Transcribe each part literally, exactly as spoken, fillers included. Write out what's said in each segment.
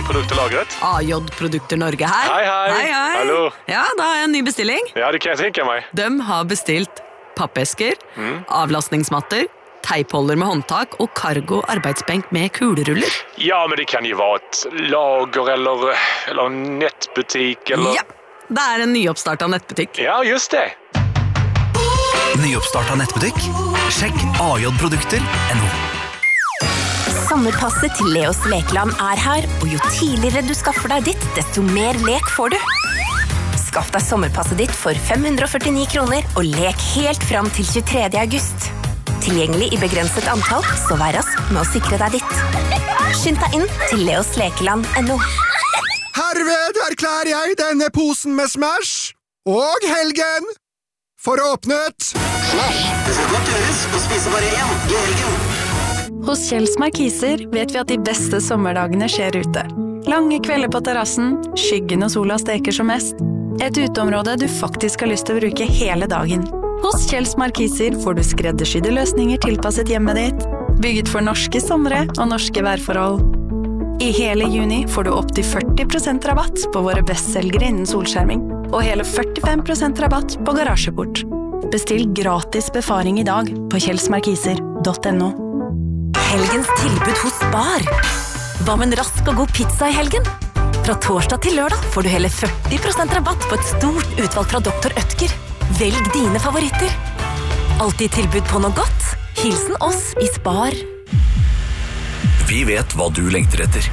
produkterlagret. A J Produkter Norge her. Hei, hei. Hei, hei. Hallo. Ja, da har jeg en ny bestilling. Ja, det kan jeg tenke meg. De har bestilt pappesker, Mm. avlastningsmatter, teipholder med håndtak og cargo arbeidsbenk med kuleruller. Ja, men det kan jo være et lager eller, eller en nettbutikk eller... Ja, det er en nyoppstartet nettbutikk. Ja, just det. Nyoppstartet nettbutikk? Sjekk A J Produkter punktum no. Sommerpasset til Leos lekeland er her, og jo tidligere du skaffer deg ditt, desto mer lek får du. Skaff deg sommerpasset ditt for fem hundre og førtini kroner, og lek helt fram til tjuetredje august. Tilgjengelig i begrenset antall, så vær rask med å sikre deg ditt. Skynd deg inn til Leos lekeland punktum no. Herved erklærer jeg denne posen med Smash og helgen for åpnet. Smash, det skal godt gjøres å spise bare én i helgen. Hos Kjells Markiser vet vi at de beste sommerdagene skjer ute. Lange kvelder på terrassen, skyggen og sola steker som mest. Et uteområde du faktisk har lyst til å bruke hele dagen. Hos Kjells Markiser får du skreddersydde løsninger tilpasset hjemmet ditt, bygget for norske somre og norske værforhold. I hele juni får du opp til førti prosent rabatt på våre bestselgere innen solskjerming, og hele førtifem prosent rabatt på garasjeport. Bestill gratis befaring i dag på kjellsmarkiser punktum no. Helgens tilbud hos Spar. Hva med en rask og god pizza i helgen? Fra torsdag til lørdag får du hele førti prosent rabatt på et stort utvalg fra doktor Oetker. Velg dine favoritter. Alltid tilbud på noe godt. Hilsen oss i Spar. Vi vet hva du lengter etter.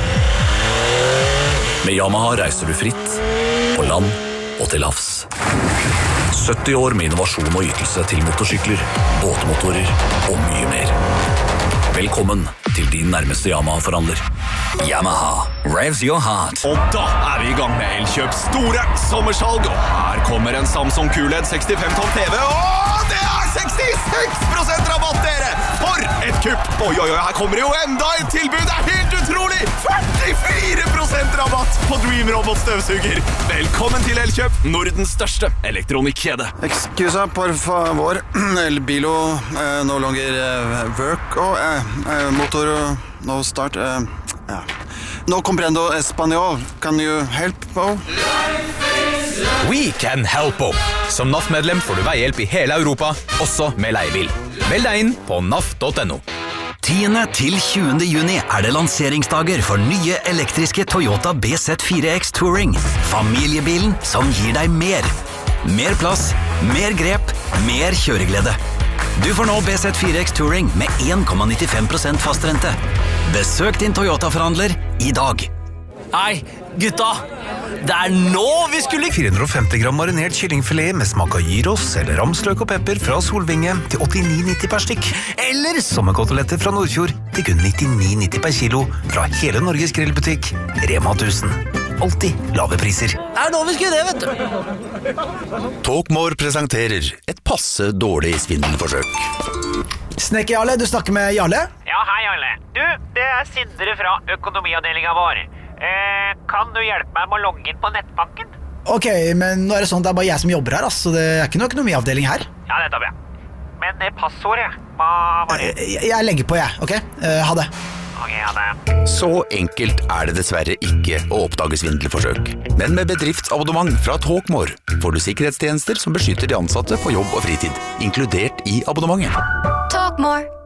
Med Yamaha reiser du fritt, på land og til havs. sytti år med innovasjon og ytelse til motorsykler, båtmotorer og mye mer. Velkommen til din nærmeste Yamaha-forhandler. Yamaha, revs your heart. Og da er vi i gang med Elkjøps store sommersalg. Og her kommer en Samsung Q L E D sekstifem tom T V. Og det er sekstiseks prosent rabatt, dere! For et kupp! Oi, oi, oi, her kommer jo enda et tilbud. Det er helt utrolig! førtifire prosent rabatt på Dream Robot støvsuger. Velkommen til Elkjøp, Nordens største elektronikkjede. Excusa, por favor. El bilo eh, no longer eh, work. Og eh, eh, motor no start. Eh, ja. No comprendo español. Can you help? Oh? We can help up. Som N A F-medlem får du veihjelp i hele Europa, også med leiebil. Meld deg inn på N A F punktum no. tiende til tjuende juni er det lanseringsdager for nye elektriske Toyota B Z fire X Touring. Familiebilen som gir deg mer. Mer plass, mer grep, mer kjøreglede. Du får nå B Z fire X Touring med en komma nittifem prosent fastrente. Besøk din Toyota-forhandler i dag. Hei, gutta! Det er nå vi skulle... fire hundre og femti gram marinert kyllingfilet med smak av gyros eller ramsløk og pepper fra Solvinge til åttini nitti per stykk. Eller sommerkoteletter fra Nordfjord til kun nittini nitti per kilo fra hele Norges grillbutikk Rema tusen. Alltid lave priser. Det er nå vi skulle det, vet du. Talkmore presenterer et passe dårlig svindelforsøk. Snekker Jarle, du snakker med Jarle? Ja, hei Jarle. Du, det er Sindre fra økonomiavdelingen vår. Eh, kan du hjelpe meg med å logge inn på nettbanken? Ok, men nå er det sånn at det er bare jeg som jobber her, altså. Det er ikke noe økonomiavdeling her. Ja, det er bra. Men det passordet, hva var det? Jeg, jeg legger på, jeg, ok? Uh, ha det. Ok, ha det. Så enkelt er det dessverre ikke å oppdage svindelforsøk. Men med bedriftsabonnement fra Talkmore får du sikkerhetstjenester som beskytter de ansatte på jobb og fritid, inkludert i abonnementet. Talkmore.